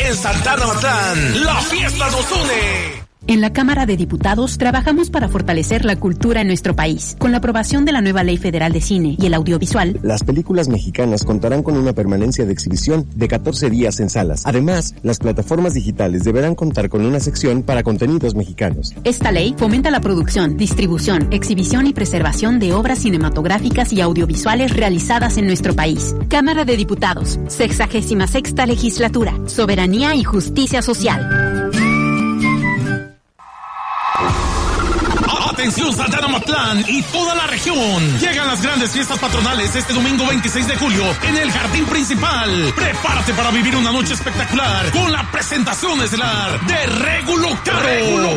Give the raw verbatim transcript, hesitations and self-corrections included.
En Santana Matlán, la fiesta nos une. En la Cámara de Diputados trabajamos para fortalecer la cultura en nuestro país. Con la aprobación de la nueva Ley Federal de Cine y el Audiovisual, las películas mexicanas contarán con una permanencia de exhibición de catorce días en salas. Además, las plataformas digitales deberán contar con una sección para contenidos mexicanos. Esta ley fomenta la producción, distribución, exhibición y preservación de obras cinematográficas y audiovisuales realizadas en nuestro país. Cámara de Diputados, sexagésima sexta legislatura, soberanía y justicia social. Atención Santana Matlán y toda la región. Llegan las grandes fiestas patronales este domingo veintiséis de julio en el Jardín Principal. Prepárate para vivir una noche espectacular con la presentación estelar de Régulo Caro. Régulo